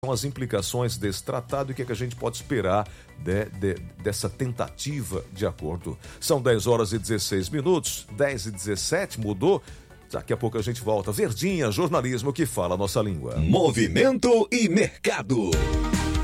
são as implicações desse tratado e o que, é que a gente pode esperar dessa tentativa de acordo. São 10 horas e 16 minutos, 10 e 17, mudou. Daqui a pouco a gente volta. Verdinha, jornalismo que fala a nossa língua. Movimento e mercado.